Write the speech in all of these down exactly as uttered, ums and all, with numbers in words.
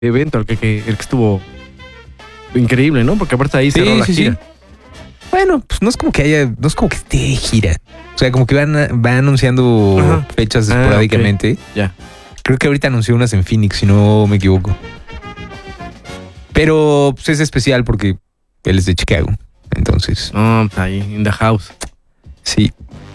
evento, el que, que, el que estuvo increíble, ¿no? Porque aparte ahí Sí, cerró la sí, gira. sí. Bueno, pues no es como que haya, no es como que esté de gira. O sea, como que van, van anunciando Ajá. fechas Ah, esporádicamente. ok. Ya. Creo que ahorita anunció unas en Phoenix, si no me equivoco. Pero pues, es especial porque él es de Chicago. Entonces, No, pues ahí, in the house. sí.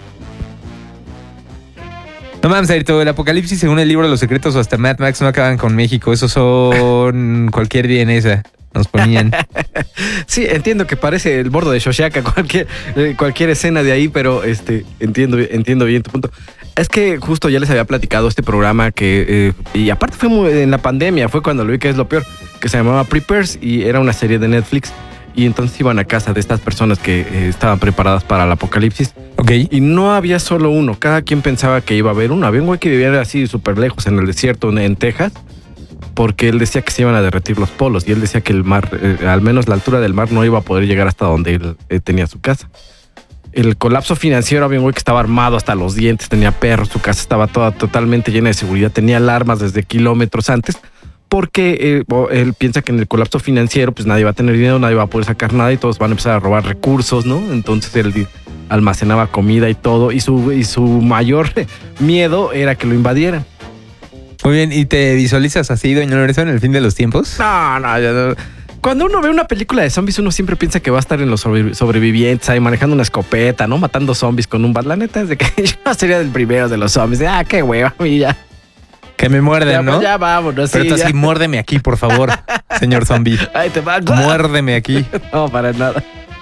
No mames, Ayrton, el apocalipsis según el libro de los secretos o hasta Mad Max no acaban con México. Esos son cualquier día en esa. Nos ponían. Sí, entiendo que parece el bordo de Xochiaca, cualquier, eh, cualquier escena de ahí, pero este, entiendo, entiendo bien tu punto. Es que justo ya les había platicado este programa que, eh, y aparte fue muy, en la pandemia, fue cuando lo vi que es lo peor, que se llamaba Preppers y era una serie de Netflix. Y entonces iban a casa de estas personas que eh, estaban preparadas para el apocalipsis. Ok. Y no había solo uno, cada quien pensaba que iba a haber uno. Había un güey que vivía así súper lejos en el desierto, en Texas, porque él decía que se iban a derretir los polos y él decía que el mar, eh, al menos la altura del mar no iba a poder llegar hasta donde él eh, tenía su casa. El colapso financiero, había un güey que estaba armado hasta los dientes, tenía perros, su casa estaba toda totalmente llena de seguridad, tenía alarmas desde kilómetros antes, porque eh, él piensa que en el colapso financiero pues nadie va a tener dinero, nadie va a poder sacar nada y todos van a empezar a robar recursos, ¿no? Entonces él almacenaba comida y todo y su, y su mayor miedo era que lo invadieran. Muy bien, ¿y te visualizas así, doña Lorenzo, en el fin de los tiempos? No, no, ya no. Cuando uno ve una película de zombies, uno siempre piensa que va a estar en los sobre- sobrevivientes ahí manejando una escopeta, ¿no? Matando zombies con un bat. La neta es de que yo sería del primero de los zombies. Ah, qué hueva, y ya. Que me muerden, Ya, ¿no? pues ya vámonos. Pero sí, tú ya. así, muérdeme aquí, por favor, señor zombie. Ahí te va. Muérdeme aquí. No, para nada.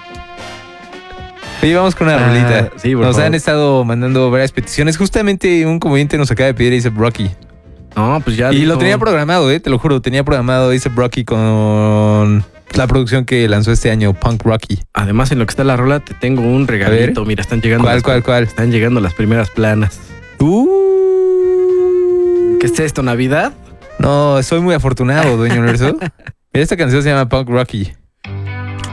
Y vamos con una Ah, rolita. sí, por Nos favor. han estado mandando varias peticiones. Justamente un comediante nos acaba de pedir A$AP Rocky. No, pues ya. Y dijo. lo tenía programado, eh, te lo juro. Tenía programado A$AP Rocky con la producción que lanzó este año, Punk Rocky. Además, en lo que está la rola, te tengo un regalito. Mira, están llegando. ¿Cuál, las, cuál, cuál? Están llegando las primeras planas. Uh. ¿Qué es esto, Navidad? No, soy muy afortunado, dueño Universo. Esta canción se llama Punk Rocky.